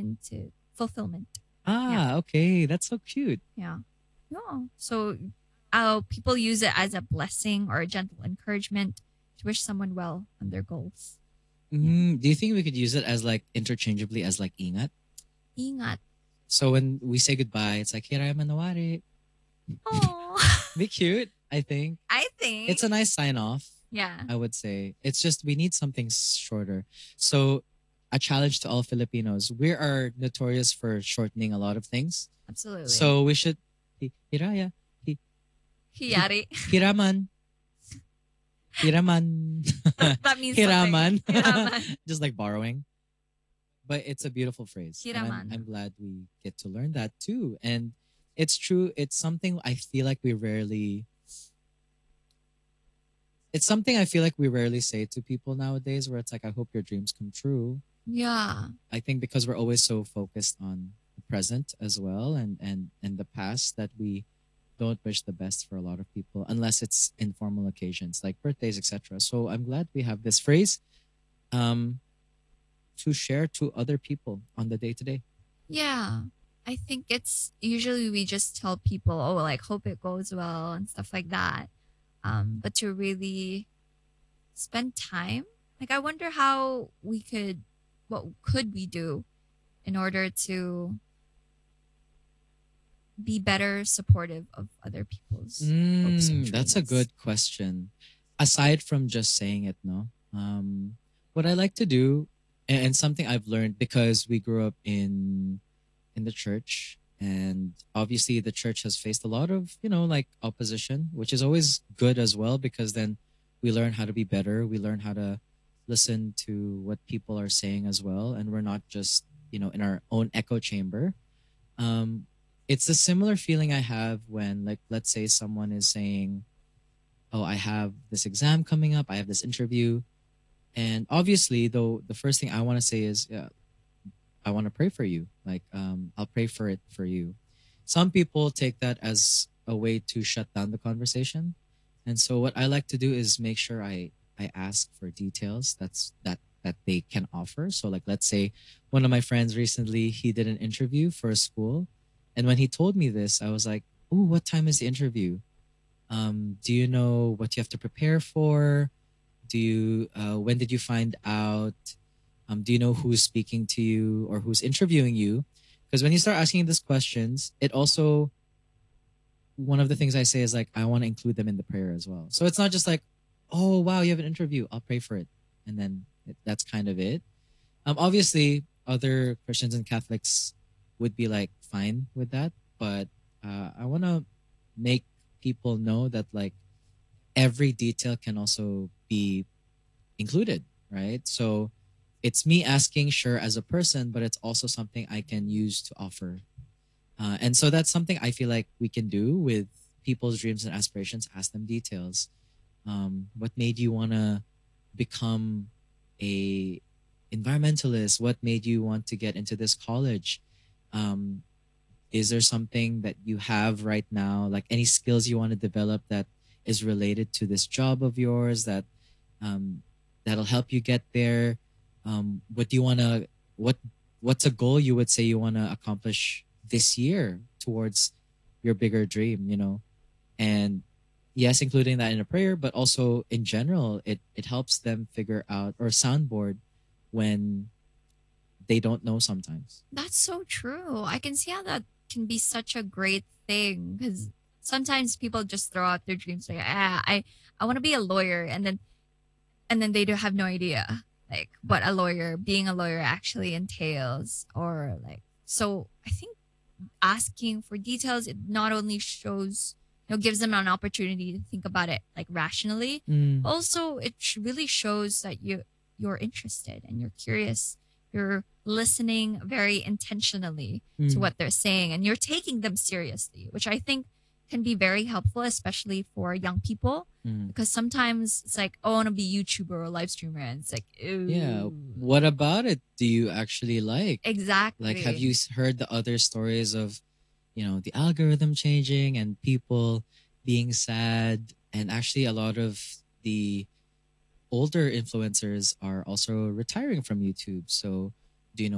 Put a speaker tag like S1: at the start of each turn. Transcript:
S1: meaning to fulfillment.
S2: Ah, okay. That's so cute.
S1: Yeah. Yeah. So people use it as a blessing or a gentle encouragement to wish someone well on their goals.
S2: Do you think we could use it as like interchangeably as like ingat?
S1: Ingat.
S2: So when we say goodbye, it's like hiraya manawari.
S1: Oh,
S2: Be cute, I think.
S1: I think.
S2: It's a nice sign off,
S1: Yeah.
S2: I would say. It's just we need something shorter. So a challenge to all Filipinos. We are notorious for shortening a lot of things.
S1: Absolutely.
S2: So we should hiraya,
S1: Hiyari.
S2: hiraman. Hiraman.
S1: That means
S2: hiraman.
S1: something. Hiraman.
S2: Just like borrowing. But it's a beautiful phrase. And
S1: Hiraman.
S2: I'm glad we get to learn that too. And it's true. It's something I feel like we rarely. It's something I feel like we rarely say to people nowadays. Where it's like, I hope your dreams come true.
S1: Yeah.
S2: I think because we're always so focused on the present as well, and the past, that we don't wish the best for a lot of people unless it's informal occasions like birthdays, etc. So I'm glad we have this phrase um, to share to other people on the day to day.
S1: Yeah. I think it's usually we just tell people, oh, like, hope it goes well and stuff like that. But to really spend time, like, I wonder how what could we do in order to be better supportive of other people's hopes and dreams?
S2: That's a good question. Aside from just saying it, no. What I like to do, and something I've learned because we grew up in the church, and obviously the church has faced a lot of like opposition, which is always good as well because then we learn how to be better. We learn how to listen to what people are saying as well, and we're not just in our own echo chamber. um, it's a similar feeling I have when, like, let's say someone is saying, "Oh, I have this exam coming up. I have this interview," and obviously, though, the first thing I want to say is, "Yeah, I want to pray for you. Like, I'll pray for it for you." Some people take that as a way to shut down the conversation, and so what I like to do is make sure I ask for details that they can offer. So, like, let's say one of my friends recently, he did an interview for a school, and when he told me this, I was like, "Oh, what time is the interview? Do you know what you have to prepare for? Do you when did you find out? Do you know who's speaking to you or who's interviewing you?" Because when you start asking these questions, it also, one of the things I say is like, I want to include them in the prayer as well. So it's not just like, "Oh wow, you have an interview, I'll pray for it," and then that's kind of it. Obviously, other Christians and Catholics would be like fine with that, but I want to make people know that, like, every detail can also be included, right? So it's me asking, sure, as a person, but it's also something I can use to offer. And so that's something I feel like we can do with people's dreams and aspirations. Ask them details. What made you want to become a environmentalist? What made you want to get into this college? Um, is there something that you have right now, like any skills you want to develop that is related to this job of yours that um, that'll help you get there? What do you want to what what's a goal you would say you want to accomplish this year towards your bigger dream? And yes, including that in a prayer, but also in general, it helps them figure out or soundboard when they don't know sometimes.
S1: That's so true. I can see how that can be such a great thing because sometimes people just throw out their dreams like, I want to be a lawyer, and then they do have no idea like what being a lawyer actually entails, or like. So I think asking for details, it not only shows, gives them an opportunity to think about it like rationally,
S2: Mm.
S1: also it really shows that you're interested and you're curious, you're listening very intentionally to
S2: Mm.
S1: what they're saying, and you're taking them seriously, which I think can be very helpful, especially for young people,
S2: Mm.
S1: because sometimes it's like, oh, I want to be YouTuber or live streamer, and it's like, ew.
S2: Yeah. What about it do you actually like?
S1: Exactly.
S2: Like, have you heard the other stories of, the algorithm changing and people being sad? And actually, a lot of the older influencers are also retiring from YouTube. So